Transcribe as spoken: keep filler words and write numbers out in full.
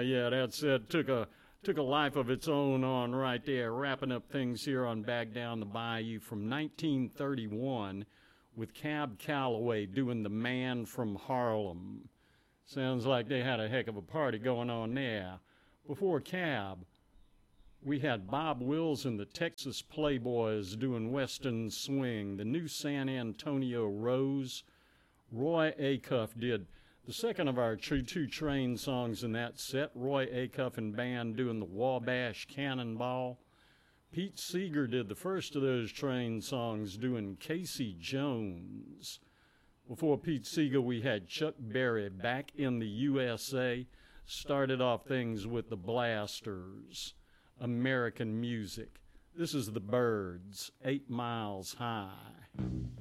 yeah, that's it. Took a took a life of its own on right there, wrapping up things here on Back Down the Bayou from nineteen thirty-one with Cab Calloway doing The Man from Harlem. Sounds like they had a heck of a party going on there. Before Cab, we had Bob Wills and the Texas Playboys doing Western Swing. The New San Antonio Rose. Roy Acuff did the second of our two, two train songs in that set. Roy Acuff and band doing the Wabash Cannonball. Pete Seeger did the first of those train songs doing Casey Jones. Before Pete Seeger, we had Chuck Berry, Back in the U S A. Started off things with the Blasters, American Music. This is the Byrds, Eight Miles High.